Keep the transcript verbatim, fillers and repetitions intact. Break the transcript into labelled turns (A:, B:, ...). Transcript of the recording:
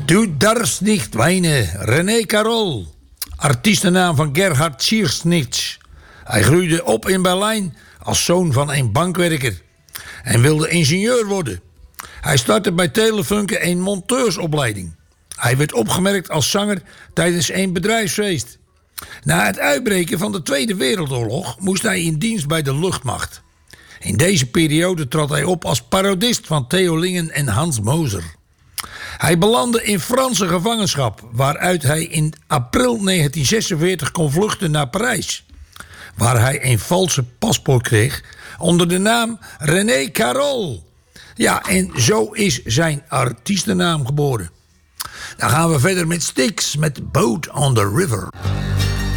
A: Du darfst nicht weinen, René Carol. Artiestennaam van Gerhard Schiersnitz. Hij groeide op in Berlijn als zoon van een bankwerker en wilde ingenieur worden. Hij startte bij Telefunken een monteursopleiding. Hij werd opgemerkt als zanger tijdens een bedrijfsfeest. Na het uitbreken van de Tweede Wereldoorlog moest hij in dienst bij de luchtmacht. In deze periode trad hij op als parodist van Theo Lingen en Hans Moser. Hij belandde in Franse gevangenschap, waaruit hij in april negentien zesenveertig kon vluchten naar Parijs, waar hij een valse paspoort kreeg onder de naam René Carol. Ja, en zo is zijn artiestennaam geboren. Dan gaan we verder met Styx met Boat on the River.